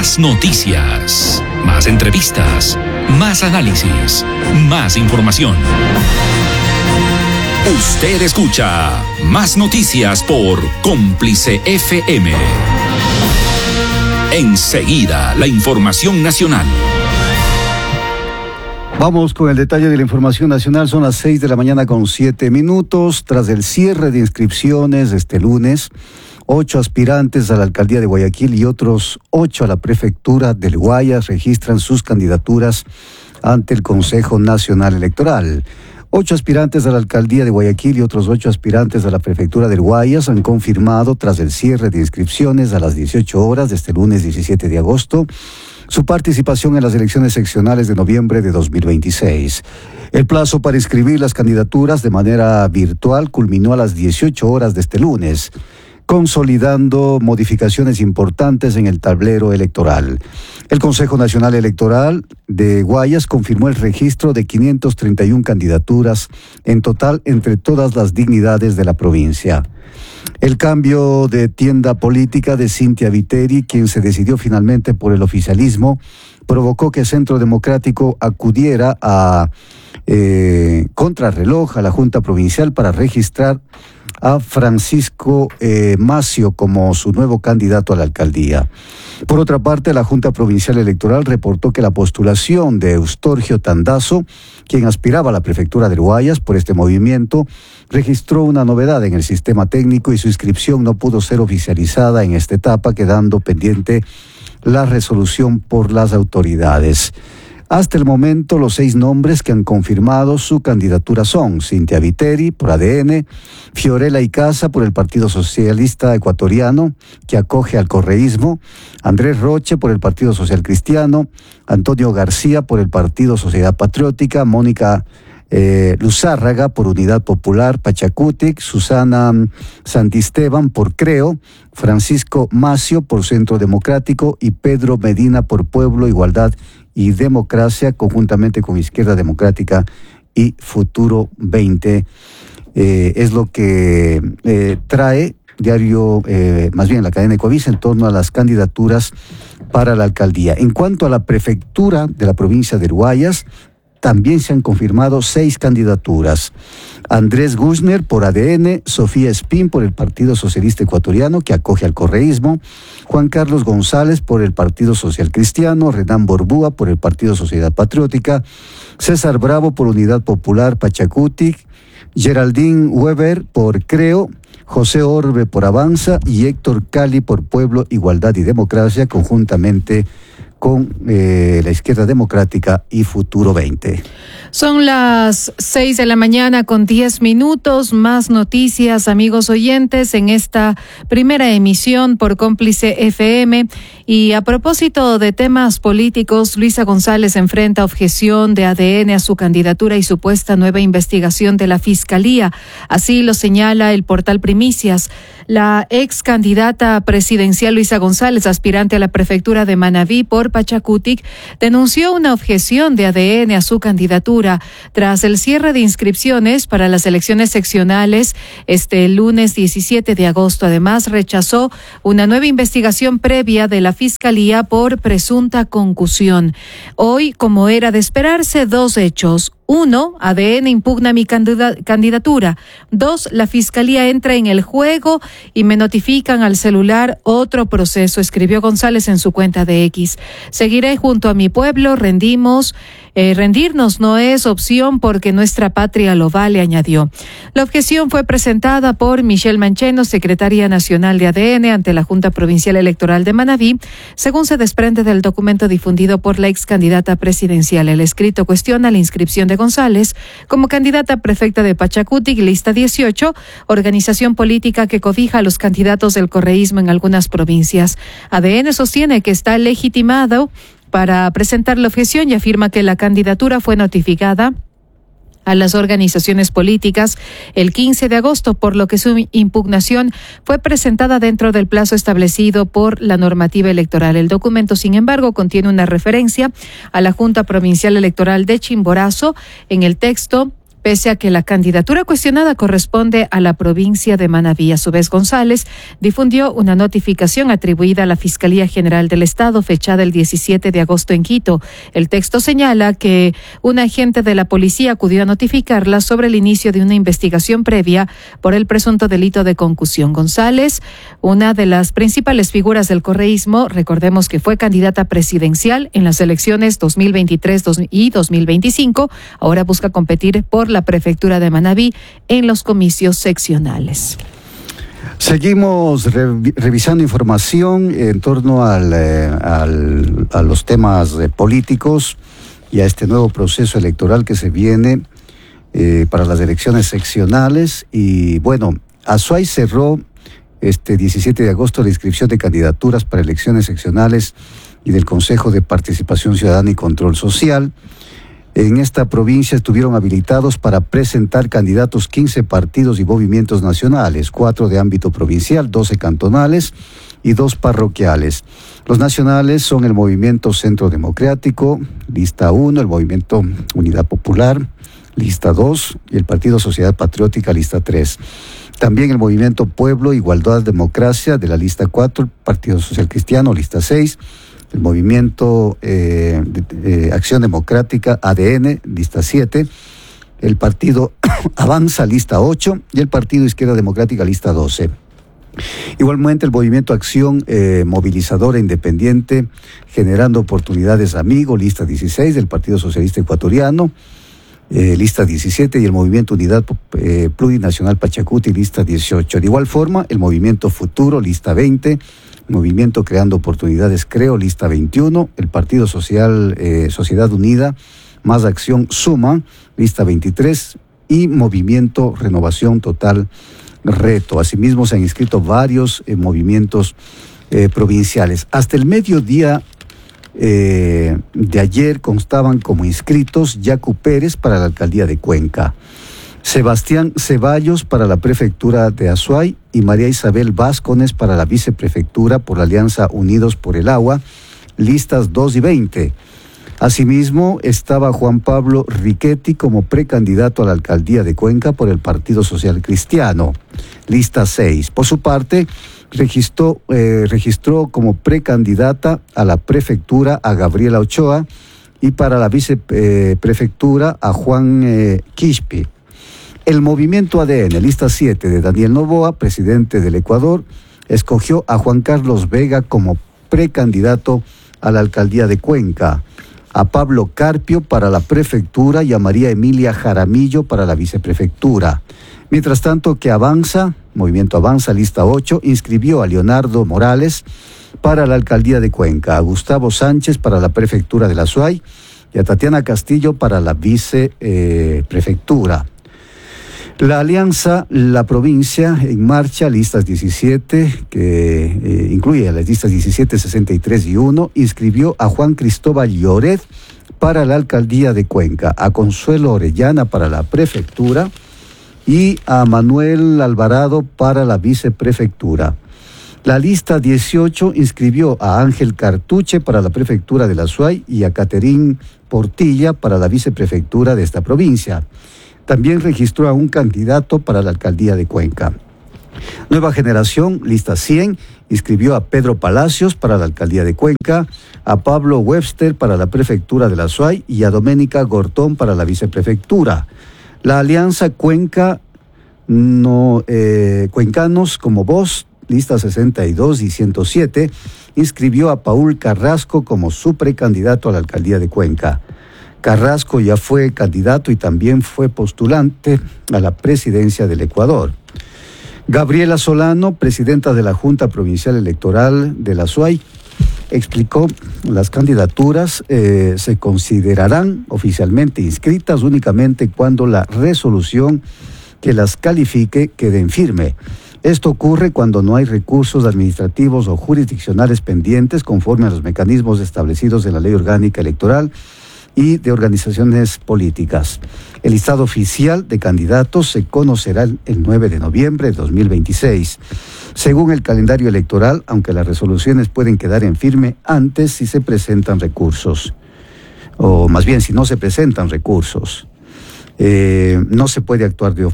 Más noticias, más entrevistas, más análisis, más información. Usted escucha Más Noticias por Cómplice FM. Enseguida, la información nacional. Vamos con el detalle de la información nacional. Son las 6 de la mañana con 7 minutos. Tras el cierre de inscripciones este lunes, 8 aspirantes a la alcaldía de Guayaquil y otros 8 a la prefectura del Guayas registran sus candidaturas ante el Consejo Nacional Electoral. 8 aspirantes a la alcaldía de Guayaquil y otros 8 aspirantes a la prefectura del Guayas han confirmado, tras el cierre de inscripciones a las 18 horas de este lunes 17 de agosto, su participación en las elecciones seccionales de noviembre de 2026. El plazo para inscribir las candidaturas de manera virtual culminó a las 18 horas de este lunes, consolidando modificaciones importantes en el tablero electoral. El Consejo Nacional Electoral de Guayas confirmó el registro de 531 candidaturas en total entre todas las dignidades de la provincia. El cambio de tienda política de Cintia Viteri, quien se decidió finalmente por el oficialismo, provocó que Centro Democrático acudiera a contrarreloj a la Junta Provincial para registrar a Francisco Macio como su nuevo candidato a la alcaldía. Por otra parte, la Junta Provincial Electoral reportó que la postulación de Eustorgio Tandazo, quien aspiraba a la prefectura de Guayas por este movimiento, registró una novedad en el sistema técnico y su inscripción no pudo ser oficializada en esta etapa, quedando pendiente la resolución por las autoridades. Hasta el momento, los 6 nombres que han confirmado su candidatura son Cintia Viteri por ADN, Fiorella Icaza por el Partido Socialista Ecuatoriano, que acoge al correísmo, Andrés Roche por el Partido Social Cristiano, Antonio García por el Partido Sociedad Patriótica, Mónica Luzárraga por Unidad Popular Pachacutic, Susana Santisteban por Creo, Francisco Macio por Centro Democrático y Pedro Medina por Pueblo, Igualdad y Democracia, conjuntamente con Izquierda Democrática y Futuro 20. Es lo que trae diario, más bien la cadena Ecoavisa, en torno a las candidaturas para la alcaldía. En cuanto a la prefectura de la provincia de Guayas, también se han confirmado 6 candidaturas. Andrés Guzner por ADN, Sofía Espín por el Partido Socialista Ecuatoriano, que acoge al correísmo, Juan Carlos González por el Partido Social Cristiano, Renan Borbúa por el Partido Sociedad Patriótica, César Bravo por Unidad Popular Pachacutic, Geraldine Weber por Creo, José Orbe por Avanza y Héctor Cali por Pueblo, Igualdad y Democracia, conjuntamente con la Izquierda Democrática y Futuro 20. Son las 6 de la mañana con 10 minutos. Más noticias, amigos oyentes, en esta primera emisión por Cómplice FM. Y a propósito de temas políticos, Luisa González enfrenta objeción de ADN a su candidatura y supuesta nueva investigación de la Fiscalía. Así lo señala el portal Primicias. La ex candidata presidencial Luisa González, aspirante a la prefectura de Manabí por Pachacutic, denunció una objeción de ADN a su candidatura tras el cierre de inscripciones para las elecciones seccionales este lunes 17 de agosto. Además, rechazó una nueva investigación previa de la Fiscalía por presunta concusión. Hoy, como era de esperarse, 2 hechos. 1, ADN impugna mi candidatura. 2, la Fiscalía entra en el juego y me notifican al celular otro proceso, escribió González en su cuenta de X. Seguiré junto a mi pueblo, rendirnos no es opción porque nuestra patria lo vale, añadió. La objeción fue presentada por Michelle Mancheno, secretaria nacional de ADN, ante la Junta Provincial Electoral de Manabí, según se desprende del documento difundido por la ex candidata presidencial. El escrito cuestiona la inscripción de González como candidata prefecta de Pachacutic, lista 18, organización política que cobija a los candidatos del correísmo en algunas provincias. ADN sostiene que está legitimado para presentar la objeción y afirma que la candidatura fue notificada a las organizaciones políticas el 15 de agosto, por lo que su impugnación fue presentada dentro del plazo establecido por la normativa electoral. El documento, sin embargo, contiene una referencia a la Junta Provincial Electoral de Chimborazo. En el texto pese a que la candidatura cuestionada corresponde a la provincia de Manabí. A su vez, González difundió una notificación atribuida a la Fiscalía General del Estado, fechada el 17 de agosto en Quito. El texto señala que un agente de la policía acudió a notificarla sobre el inicio de una investigación previa por el presunto delito de concusión. González, una de las principales figuras del correísmo, recordemos que fue candidata presidencial en las elecciones 2023 y 2025, ahora busca competir por la prefectura de Manabí en los comicios seccionales. Seguimos revisando información en torno a los temas políticos y a este nuevo proceso electoral que se viene para las elecciones seccionales. Y bueno, Azuay cerró este 17 de agosto la inscripción de candidaturas para elecciones seccionales y del Consejo de Participación Ciudadana y Control Social. En esta provincia estuvieron habilitados para presentar candidatos 15 partidos y movimientos nacionales, 4 de ámbito provincial, 12 cantonales y 2 parroquiales. Los nacionales son el Movimiento Centro Democrático, lista 1, el Movimiento Unidad Popular, lista 2, y el Partido Sociedad Patriótica, lista 3. También el Movimiento Pueblo, Igualdad, Democracia, de la lista 4, el Partido Social Cristiano, lista 6, el Movimiento Acción Democrática, ADN, lista 7, el Partido Avanza, lista 8, y el Partido Izquierda Democrática, lista 12. Igualmente el Movimiento Acción Movilizadora Independiente, Generando Oportunidades Amigo, lista 16, del Partido Socialista Ecuatoriano, lista 17, y el Movimiento Unidad Plurinacional Pachacuti, lista 18. De igual forma, el Movimiento Futuro, lista 20, Movimiento Creando Oportunidades Creo, lista 21, el Partido Social Sociedad Unida, Más Acción Suma, lista 23, y Movimiento Renovación Total Reto. Asimismo, se han inscrito varios movimientos provinciales. Hasta el mediodía de ayer constaban como inscritos Yacu Pérez para la alcaldía de Cuenca, Sebastián Ceballos para la prefectura de Azuay y María Isabel Vázquez para la viceprefectura por la Alianza Unidos por el Agua, listas 2 y 20. Asimismo, estaba Juan Pablo Riquetti como precandidato a la alcaldía de Cuenca por el Partido Social Cristiano, lista 6. Por su parte, registró como precandidata a la prefectura a Gabriela Ochoa y para la viceprefectura a Juan Quispe. El Movimiento ADN, lista 7, de Daniel Noboa, presidente del Ecuador, escogió a Juan Carlos Vega como precandidato a la alcaldía de Cuenca, a Pablo Carpio para la prefectura y a María Emilia Jaramillo para la viceprefectura. Mientras tanto que Movimiento Avanza, lista 8, inscribió a Leonardo Morales para la alcaldía de Cuenca, a Gustavo Sánchez para la prefectura de la Azuay y a Tatiana Castillo para la viceprefectura. La Alianza La Provincia en Marcha, listas 17, que incluye las listas 17, 63 y 1, inscribió a Juan Cristóbal Lloret para la alcaldía de Cuenca, a Consuelo Orellana para la prefectura y a Manuel Alvarado para la viceprefectura. La lista 18 inscribió a Ángel Cartuche para la prefectura de la Azuay y a Caterín Portilla para la viceprefectura de esta provincia. También registró a un candidato para la alcaldía de Cuenca. Nueva Generación, lista 100, inscribió a Pedro Palacios para la alcaldía de Cuenca, a Pablo Webster para la prefectura de la Azuay y a Doménica Gortón para la viceprefectura. La Alianza Cuencanos como Voz, lista 62 y 107, inscribió a Paul Carrasco como su precandidato a la alcaldía de Cuenca. Carrasco ya fue candidato y también fue postulante a la presidencia del Ecuador. Gabriela Solano, presidenta de la Junta Provincial Electoral de la Azuay, explicó las candidaturas se considerarán oficialmente inscritas únicamente cuando la resolución que las califique quede en firme. Esto ocurre cuando no hay recursos administrativos o jurisdiccionales pendientes conforme a los mecanismos establecidos en la Ley Orgánica Electoral y de organizaciones políticas. El listado oficial de candidatos se conocerá el 9 de noviembre de 2026. Según el calendario electoral, aunque las resoluciones pueden quedar en firme antes si se presentan recursos, o más bien si no se presentan recursos. no se puede actuar de